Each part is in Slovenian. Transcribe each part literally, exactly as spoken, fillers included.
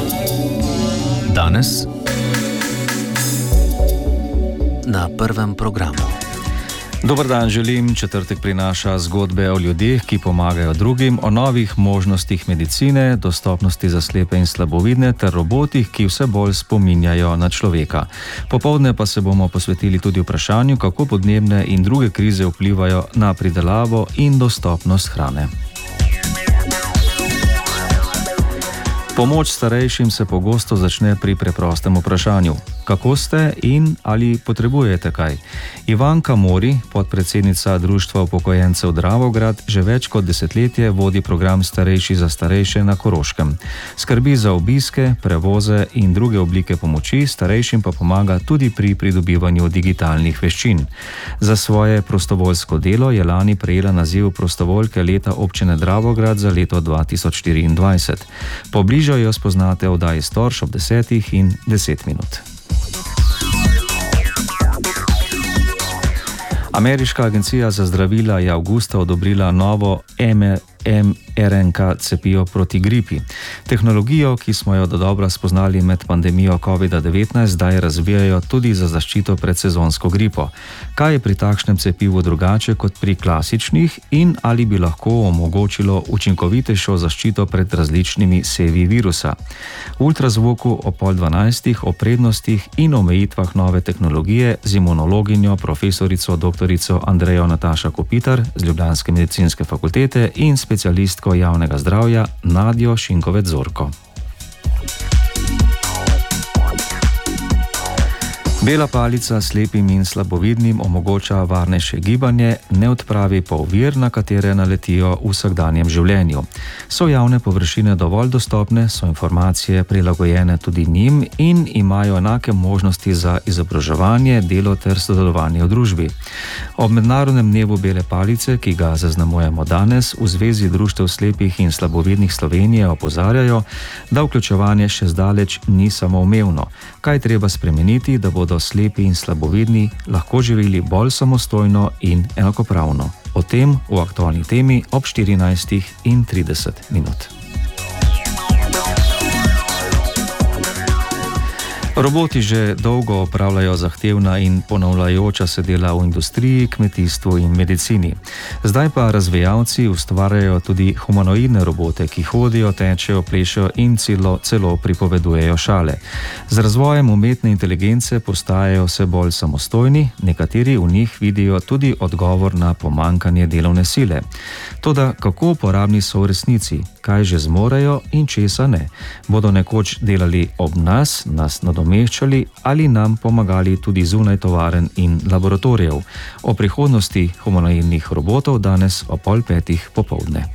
Danes na prvem programu. Dober dan želim, četrtek prinaša zgodbe o ljudeh, ki pomagajo drugim, o novih možnostih medicine, dostopnosti za slepe in slabovidne ter robotih, ki vse bolj spominjajo na človeka. Popoldne pa se bomo posvetili tudi vprašanju, kako podnebne in druge krize vplivajo na pridelavo in dostopnost hrane. Pomoč starejšim se pogosto začne pri preprostem vprašanju. Kako ste in ali potrebujete kaj? Ivanka Mori, podpredsednica Društva upokojencev Dravograd, že več kot desetletje vodi program Starejši za starejše na Koroškem. Skrbi za obiske, prevoze in druge oblike pomoči, starejšim pa pomaga tudi pri pridobivanju digitalnih veščin. Za svoje prostovoljsko delo je lani prejela naziv prostovoljke leta občine Dravograd za leto dva tisoč štiriindvajset. Pobliže jo spoznate v oddaji Storš ob desetih in deset minut. Ameriška agencija za zdravila je avgusta odobrila novo em er en ka cepivo proti gripi. Tehnologijo, ki smo jo dodobra spoznali med pandemijo kovida devetnajst, zdaj razvijajo tudi za zaščito pred sezonsko gripo. Kaj je pri takšnem cepivu drugače kot pri klasičnih in ali bi lahko omogočilo učinkovitejšo zaščito pred različnimi sevi virusa? V ultrazvoku o pol dvanajstih o prednostih in omejitvah nove tehnologije z imunologinjo profesorico doktorico Andrejo Nataša Kopitar z Ljubljanske medicinske fakultete in specialistko javnega zdravja Nadjo Šinkovec-Zorko. Bela palica slepim in slabovidnim omogoča varnejše gibanje, ne odpravi pa ovir, na katere naletijo v vsakdanjem življenju. So javne površine dovolj dostopne, so informacije prilagojene tudi njim in imajo enake možnosti za izobraževanje, delo ter sodelovanje v družbi. Ob mednarodnem dnevu bele palice, ki ga zaznamujemo danes, v Zvezi društev slepih in slabovidnih Slovenije opozarjajo, da vključevanje še zdaleč ni samoumevno. Kaj treba spremeniti, da bodo slepi in slabovidni lahko živeli bolj samostojno in enakopravno? O tem v aktualni temi ob štirinajstih in trideset minut. Roboti že dolgo opravljajo zahtevna in ponavljajoča se dela v industriji, kmetijstvu in medicini. Zdaj pa razvijalci ustvarjajo tudi humanoidne robote, ki hodijo, tečejo, plešejo in celo, celo pripovedujejo šale. Z razvojem umetne inteligence postajajo vse bolj samostojni, nekateri v njih vidijo tudi odgovor na pomanjkanje delovne sile. Toda kako uporabni so v resnici? Kaj že zmorejo in česa ne? Bodo nekoč delali ob nas, nas nadomeščali ali nam pomagali tudi zunaj tovaren in laboratorijev? O prihodnosti humanoidnih robotov danes o pol petih popoldne.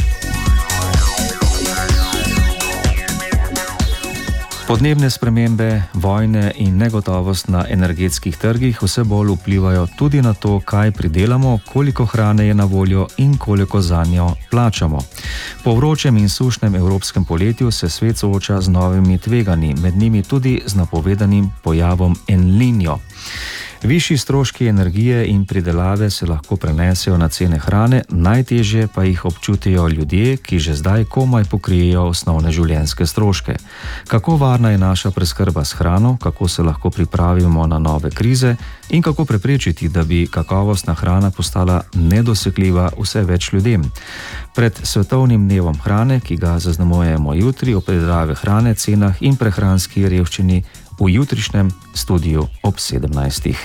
Podnebne spremembe, vojne in negotovost na energetskih trgih vse bolj vplivajo tudi na to, kaj pridelamo, koliko hrane je na voljo in koliko zanjo plačamo. Po vročem in sušnem evropskem poletju se svet sooča z novimi tveganji, med njimi tudi z napovedanim pojavom El Niño. Višji stroški energije in pridelave se lahko prenesejo na cene hrane, najtežje pa jih občutijo ljudje, ki že zdaj komaj pokrijejo osnovne življenjske stroške. Kako varna je naša preskrba s hrano, kako se lahko pripravimo na nove krize in kako preprečiti, da bi kakovostna hrana postala nedosegljiva vse več ljudem. Pred svetovnim dnevom hrane, ki ga zaznamujemo jutri, o pridelavi hrane, cenah in prehranski revščini v jutrišnjem studiu ob sedemnajstih.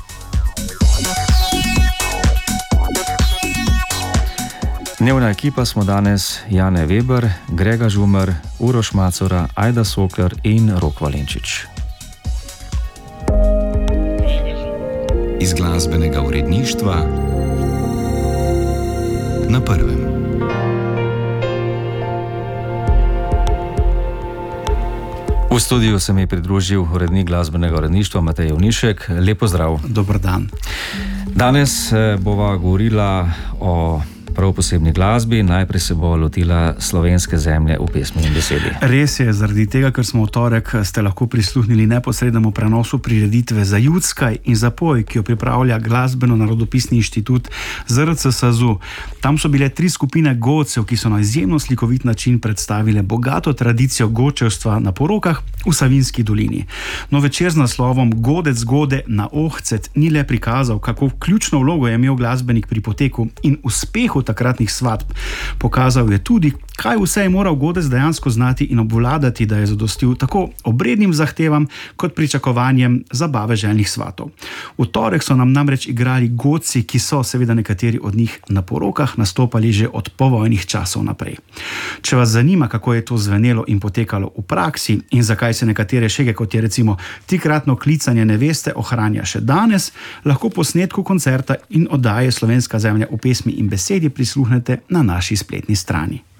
Dnevna ekipa smo danes Jane Weber, Grega Žumer, Uroš Macora, Ajda Sokler in Rok Valenčič. Iz glasbenega uredništva na prvem. V studiu se mi je pridružil urednik glasbenega uredništva Matej Jovnišek. Lep pozdrav. Dober dan. Danes bova govorila o prav posebni glasbi. Najprej se bo lotila slovenske zemlje v pesmi in besedi. Res je, zaradi tega, ker smo v torek ste lahko prisluhnili neposrednemu prenosu prireditve Za Judskaj in Zapoj, ki jo pripravlja Glasbeno-narodopisni inštitut Z R C S A Z U. Tam so bile tri skupine godcev, ki so na izjemno slikovit način predstavile bogato tradicijo godčevstva na porokah v Savinjski dolini. No, večer z naslovom Godec gode na ohcet ni le prikazal, kako ključno vlogo je imel glasbenik pri poteku in uspehu takratnih svatb. Pokazal je tudi, kaj vse je moral godec dejansko znati in obvladati, da je zadostil tako obrednim zahtevam kot pričakovanjem zabave željnih svatov. V torek so nam namreč igrali godci, ki so seveda nekateri od njih na porokah nastopali že od povojnih časov naprej. Če vas zanima, kako je to zvenelo in potekalo v praksi in zakaj se nekatere šege, kot je recimo trikratno klicanje neveste, ohranja še danes, lahko posnetku koncerta in oddaje Slovenska zemlja v pesmi in besedi prisluhnete na naši spletni strani.